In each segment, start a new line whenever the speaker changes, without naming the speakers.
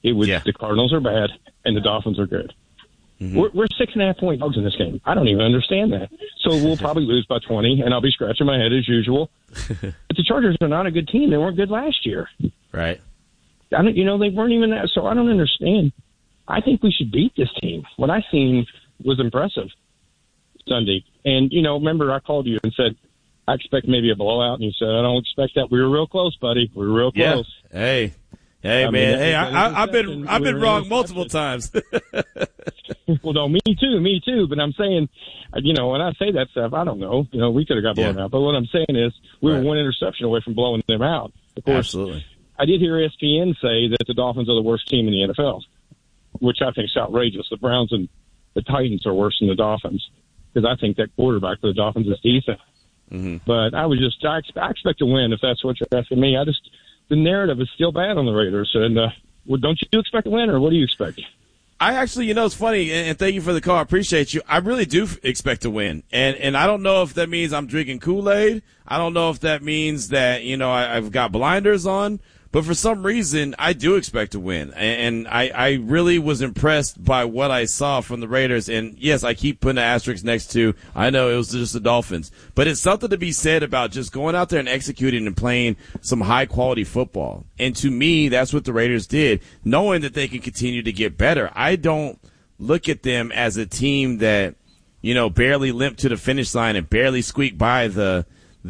It was
Yeah.
the Cardinals are bad and the Dolphins are good.
Mm-hmm.
We're 6.5-point dogs in this game. I don't even understand that. So we'll probably lose by 20, and I'll be scratching my head as usual. But the Chargers are not a good team. They weren't good last year.
Right.
They weren't even that. So I don't understand. I think we should beat this team. What I seen was impressive Sunday. And, remember I called you and said, I expect maybe a blowout. And you said, I don't expect that. We were real close, buddy. We were real close.
Yeah. Hey,
I
man.
mean,
Hey, I've been wrong multiple times.
Well, no, me too. But I'm saying, when I say that stuff, I don't know. We could have got blown out. But what I'm saying is we were one interception away from blowing them out. Of course,
absolutely.
I did hear ESPN say that the Dolphins are the worst team in the NFL, which I think is outrageous. The Browns and the Titans are worse than the Dolphins because I think that quarterback for the Dolphins is decent.
Mm-hmm.
But I expect to win if that's what you're asking me. The narrative is still bad on the Raiders. And don't you expect to win, or what do you expect?
I actually, it's funny, and thank you for the call. I appreciate you. I really do expect to win. And I don't know if that means I'm drinking Kool-Aid. I don't know if that means that, I've got blinders on. But for some reason, I do expect to win. And I really was impressed by what I saw from the Raiders. And, yes, I keep putting an asterisk next to, I know it was just the Dolphins. But it's something to be said about just going out there and executing and playing some high-quality football. And to me, that's what the Raiders did, knowing that they can continue to get better. I don't look at them as a team that, barely limped to the finish line and barely squeaked by the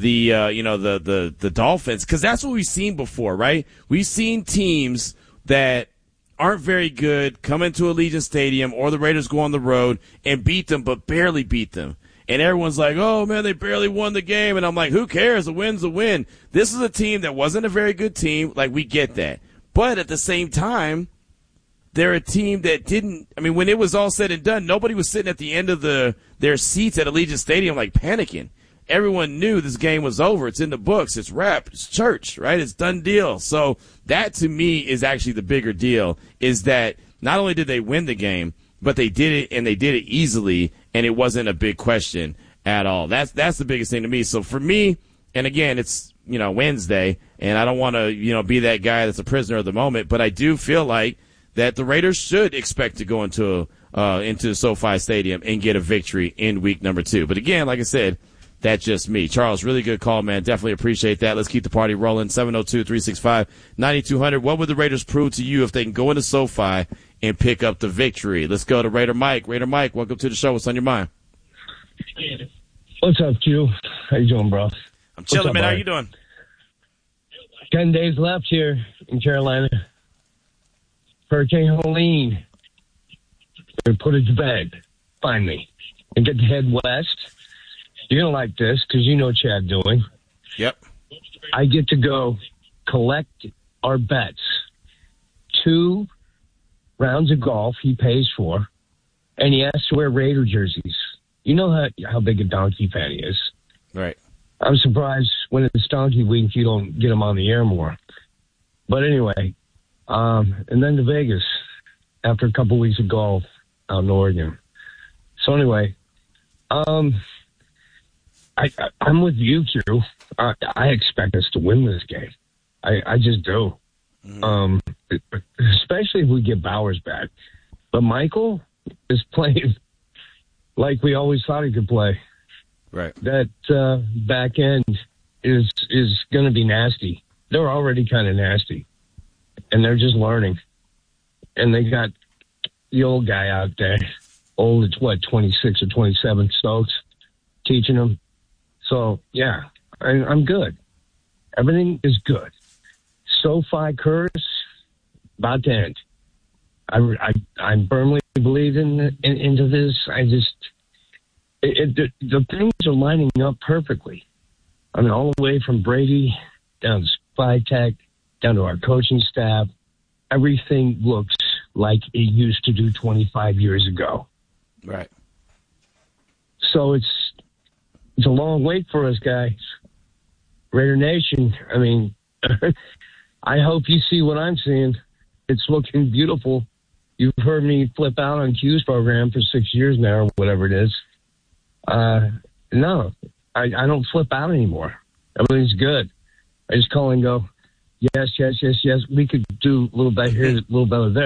Dolphins, because that's what we've seen before, right? We've seen teams that aren't very good come into Allegiant Stadium or the Raiders go on the road and beat them, but barely beat them. And everyone's like, oh, man, they barely won the game. And I'm like, who cares? A win's a win. This is a team that wasn't a very good team. Like, we get that. But at the same time, they're a team that didn't – when it was all said and done, nobody was sitting at the end of their seats at Allegiant Stadium like panicking. Everyone knew this game was over. It's in the books. It's wrapped. It's church, right? It's done deal. So that, to me, is actually the bigger deal, is that not only did they win the game, but they did it, and they did it easily, and it wasn't a big question at all. That's the biggest thing to me. So for me, and again, it's, Wednesday, and I don't want to, be that guy that's a prisoner of the moment, but I do feel like that the Raiders should expect to go into SoFi Stadium and get a victory in week number 2. But again, like I said, that's just me. Charles, really good call, man. Definitely appreciate that. Let's keep the party rolling. 702-365-9200. What would the Raiders prove to you if they can go into SoFi and pick up the victory? Let's go to Raider Mike. Raider Mike, welcome to the show. What's on your mind?
What's up, Q? How you doing, bro?
I'm chilling, man. How you doing?
10 days left here in Carolina. Hurricane Helene. They put it to bed, finally, and get to head west. You're going to like this because you know what Chad's doing.
Yep.
I get to go collect our bets. 2 rounds of golf he pays for, and he has to wear Raider jerseys. You know how big a Donkey fan he is.
Right.
I'm surprised when it's Donkey Week you don't get him on the air more. But anyway, and then to Vegas after a couple weeks of golf out in Oregon. So anyway, I'm with you, Q. I expect us to win this game. I just do. Especially if we get Bowers back. But Michael is playing like we always thought he could play.
Right.
That back end is going to be nasty. They're already kind of nasty. And they're just learning. And they got the old guy out there. Old, it's 26 or 27, Stokes, teaching them. So, yeah, I'm good. Everything is good. SoFi curse, about to end. I firmly believe into this. The things are lining up perfectly. All the way from Brady down to Spytech, down to our coaching staff. Everything looks like it used to do 25 years ago.
Right.
So it's a long wait for us, guys. Raider Nation, I hope you see what I'm seeing. It's looking beautiful. You've heard me flip out on Q's program for 6 years now, or whatever it is. No, I don't flip out anymore. Everything's good. I just call and go, yes. We could do a little better here, a little better there.